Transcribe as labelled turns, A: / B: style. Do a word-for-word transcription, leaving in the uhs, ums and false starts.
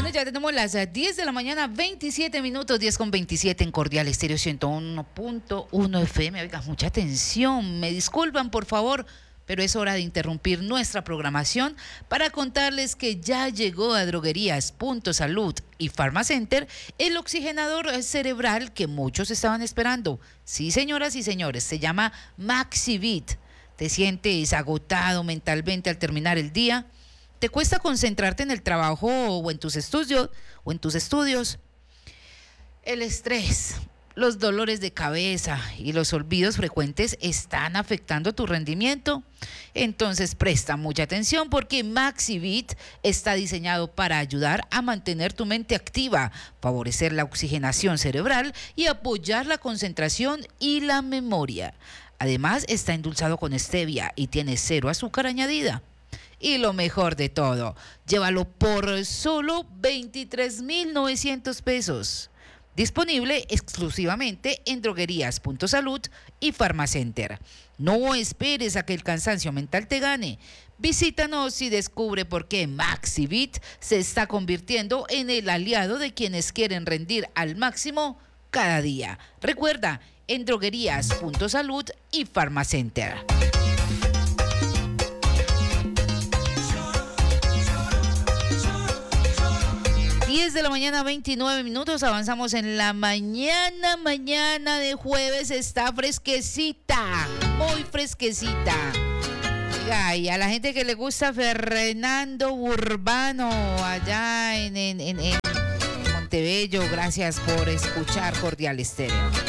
A: Bueno, ya tenemos las diez de la mañana, veintisiete minutos, diez con veintisiete en Cordial Estéreo ciento uno punto uno F M. Oiga, mucha atención, me disculpan por favor, pero es hora de interrumpir nuestra programación para contarles que ya llegó a Droguerías Punto Salud y Pharmacenter el oxigenador cerebral que muchos estaban esperando. Sí, señoras y señores, se llama MaxiVit. ¿Te sientes agotado mentalmente al terminar el día? ¿Te cuesta concentrarte en el trabajo o en tus estudios o en tus estudios? El estrés, los dolores de cabeza y los olvidos frecuentes están afectando tu rendimiento. Entonces presta mucha atención porque MaxiVit está diseñado para ayudar a mantener tu mente activa, favorecer la oxigenación cerebral y apoyar la concentración y la memoria. Además está endulzado con stevia y tiene cero azúcar añadida. Y lo mejor de todo, llévalo por solo veintitrés mil novecientos pesos. Disponible exclusivamente en Droguerías Punto Salud y Pharmacenter. No esperes a que el cansancio mental te gane. Visítanos y descubre por qué MaxiVit se está convirtiendo en el aliado de quienes quieren rendir al máximo cada día. Recuerda, en Droguerías Punto Salud y Pharmacenter. diez de la mañana, veintinueve minutos, avanzamos en la mañana, mañana de jueves, está fresquecita, muy fresquecita. Oiga, y a la gente que le gusta Fernando Urbano, allá en, en, en, en Montebello, gracias por escuchar Cordial Estéreo.